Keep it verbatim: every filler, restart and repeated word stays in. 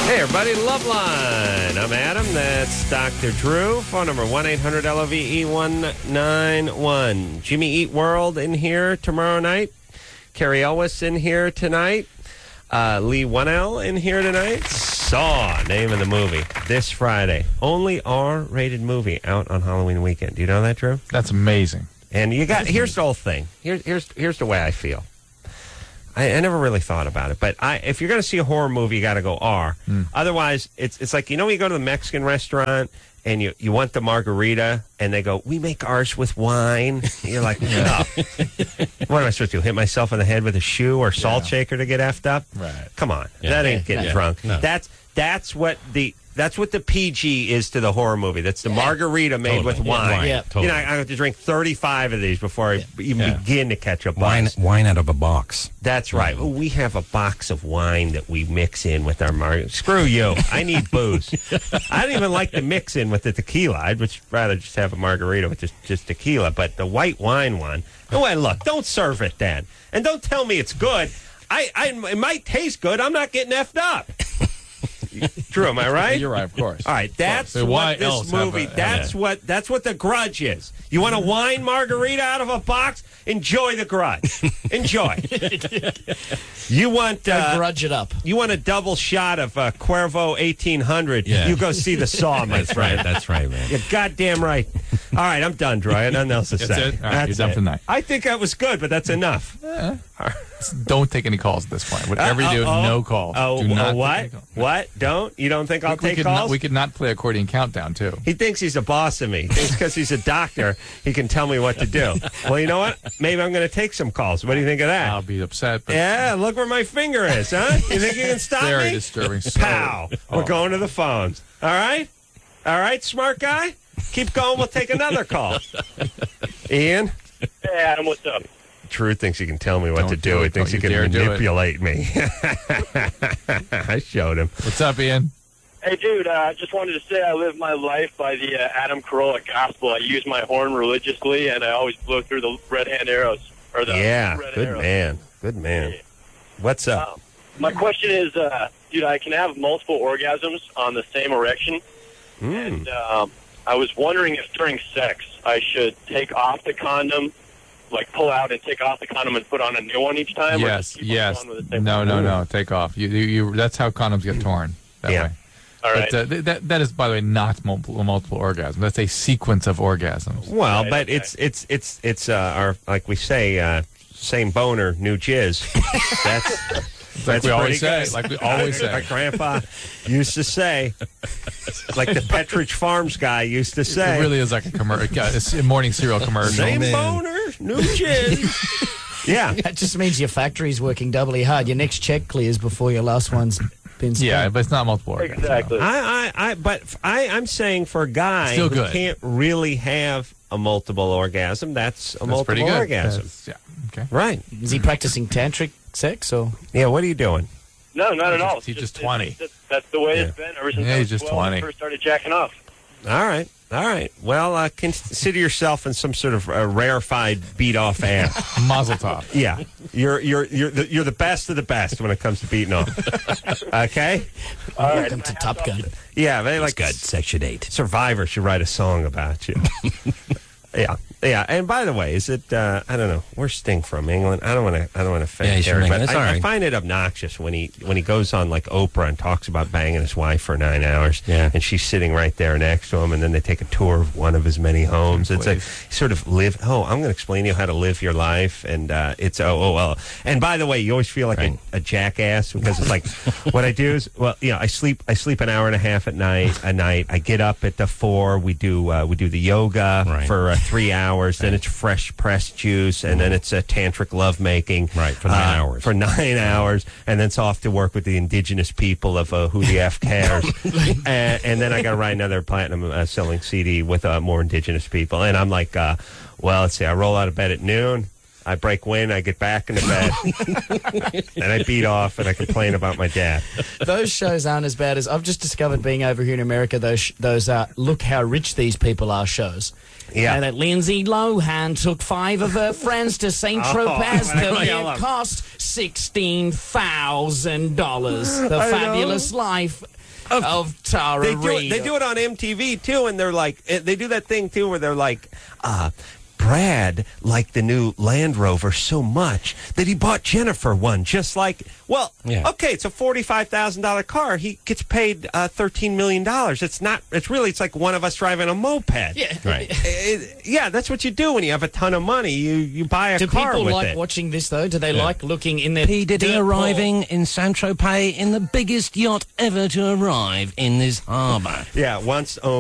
Hey, everybody, Loveline. I'm Adam. That's Doctor Drew. Phone number one eight hundred L O V E one nine one. Jimmy Eat World in here tomorrow night. Carrie Elwes in here tonight. Uh, Lee Whannell in here tonight. Saw, name of the movie, this Friday. Only R-rated movie out on Halloween weekend. Do you know that, Drew? That's amazing. And you got, here's the whole thing. Here, here's, here's the way I feel. I, I never really thought about it, but I, if you're going to see a horror movie, you got to go R. Mm. Otherwise, it's it's like, you know, when you go to the Mexican restaurant and you, you want the margarita, and they go, we make ours with wine. You're like, no. What am I supposed to do? Hit myself in the head with a shoe or salt yeah. shaker to get effed up? Right. Come on, yeah. that ain't getting yeah. drunk. No. That's that's what the. That's what the P G is to the horror movie. That's the margarita made totally. with wine. Yeah, wine. Yeah. Totally. You know, I have to drink thirty-five of these before I yeah. even yeah. begin to catch a buzz. Wine, wine out of a box. That's right. Mm-hmm. We have a box of wine that we mix in with our margarita. Screw you. I need booze. I don't even like to mix in with the tequila. I'd just rather just have a margarita with just, just tequila. But the white wine one, no way, look, don't serve it then. And don't tell me it's good. I, I It might taste good. I'm not getting effed up. True, am I right? You're right, of course. All right, that's so what this movie. A, that's yeah. what. That's what The Grudge is. You want a wine margarita out of a box? Enjoy The Grudge. Enjoy. You want uh, grudge it up. You want a double shot of uh, Cuervo eighteen hundred? Yeah. You go see The Saw, my That's friend. right. That's right, man. You're goddamn right. All right, I'm done, Troy. Nothing else to that's say. It? All right, that's you're done it. for the night. I think that was good, but that's enough. Yeah. Don't take any calls at this point. Whatever uh, you do, oh, no calls. Oh, do not oh what? What? Don't? You don't think I'll we, take we calls? Not, we could not play accordion countdown, too. He thinks he's a boss of me. He thinks because he's a doctor, he can tell me what to do. Well, you know what? Maybe I'm going to take some calls. What do you think of that? I'll be upset. But yeah, look where my finger is, huh? You think you can stop very me? Very disturbing. So, Pow. oh. We're going to the phones. All right? All right, smart guy? Keep going. We'll take another call. Ian? Hey, Adam, what's up? Drew thinks he can tell me what Don't to do. do He it. thinks Don't he you can dare manipulate me. I showed him. What's up, Ian? Hey, dude, I uh, just wanted to say I live my life by the uh, Adam Carolla gospel. I use my horn religiously, and I always blow through the red hand arrows. Or the yeah, red good arrows. man. Good man. Yeah. What's up? Um, my question is, uh, dude, I can have multiple orgasms on the same erection. Mm. And um, I was wondering if during sex I should take off the condom, like pull out and take off the condom and put on a new one each time? Yes, or yes. no, no, no, no. Take off. You, you, you, that's how condoms get torn. That yeah. way. All right. But, uh, th- that that is, by the way, not multiple, multiple orgasms. That's a sequence of orgasms. Well, Right, but okay. it's it's it's it's uh, our, like we say, uh, same boner, new jizz. That's like that's we always pretty say. good. Like we always say. My grandpa used to say, like the Petridge Farms guy used to say. It really is like a commercial, a morning cereal commercial. Same man. boner, new jizz. Yeah. That just means your factory's working doubly hard. Your next check clears before your last one's been spent. Yeah, but it's not multiple orgasms. Exactly. I, I, I, but I, I'm saying for a guy Still who good. can't really have a multiple orgasm, that's a That's multiple pretty good. orgasm. That's- yeah. Okay. Right. Is he practicing tantric sex or? Yeah, what are you doing? No, not at all. He's It's just it's- twenty. it's- That's the way Yeah. it's been ever since Yeah, I was he's just twelve and twenty. first started jacking off. All right. All right. Well, uh, consider yourself in some sort of uh, rarefied, beat-off air. Mazel tov. Yeah, you're you're you're the, you're the best of the best when it comes to beating off. Okay. All right. Welcome to Top Gun. Yeah, they like Good. Section eight. Survivor should write a song about you. Yeah, yeah. And by the way, is it? Uh, I don't know. Where's Sting from? England? I don't want to. I don't want to offend Yeah, he's from Harry, England. but That's I, all I right. find it obnoxious when he when he goes on like Oprah and talks about banging his wife for nine hours. Yeah. And she's sitting right there next to him, and then they take a tour of one of his many homes. It's like Please. sort of live. Oh, I'm going to explain to you how to live your life, and uh, it's oh oh well. And by the way, you always feel like Right. a, a jackass because it's like what I do is well, you know, I sleep I sleep an hour and a half at night. A night I get up at the four. We do uh, we do the yoga Right. for uh, three hours. Then it's fresh pressed juice, and then it's a tantric lovemaking. Right, for nine uh, hours. For nine hours, and then it's off to work with the indigenous people of uh, Who the F Cares. and, and then I got to write another platinum uh, selling C D with uh, more indigenous people. And I'm like, uh, well, let's see, I roll out of bed at noon. I break wind, I get back into bed, and I beat off, and I complain about my dad. Those shows aren't as bad as I've just discovered being over here in America. Those sh- those uh, look how rich these people are shows. Yeah. And that Lindsay Lohan took five of her friends to Saint Oh, Tropez. I The know. year cost sixteen thousand dollars. The I know. fabulous life. of Tara They do, it, Reid. they do it on M T V too, and they're like, eh, they do that thing too where they're like, uh, Brad liked the new Land Rover so much that he bought Jennifer one just like, well, Yeah. okay, it's a forty-five thousand dollars car. He gets paid uh, thirteen million dollars. It's not, it's really, it's like one of us driving a moped. Yeah. Right. It- yeah, that's what you do when you have a ton of money. You you buy a Do car people with like it. watching this, though? Do they like looking in their P. Diddy dirt arriving in Saint-Tropez in the biggest yacht ever to arrive in this harbour. Yeah, once owned